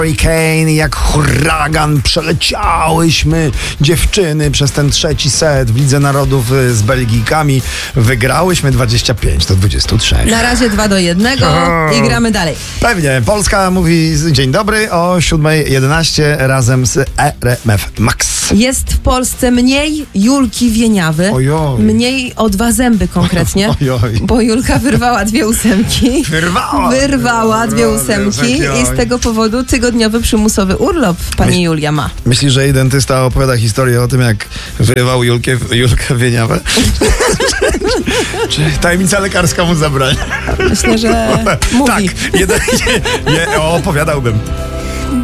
Hurricane, jak huragan przeleciałyśmy dziewczyny przez ten trzeci set w Lidze Narodów z Belgijkami. Wygrałyśmy 25-23. Na razie 2-1 i gramy dalej. Pewnie. Polska mówi dzień dobry o 7:11 razem z RMF Max. Jest w Polsce mniej Julki Wieniawy. Ojoj. Mniej o 2 zęby konkretnie. Ojoj. Bo Julka wyrwała 2 ósemki. Wyrwała 2 ósemki i z tego powodu tygodniowy przymusowy urlop pani Julia ma. Myślisz, że jej dentysta opowiada historię o tym, jak wyrywał Julkę Wieniawę? Czy tajemnica lekarska mu zabrania? Myślę, że mówi. Tak, opowiadałbym.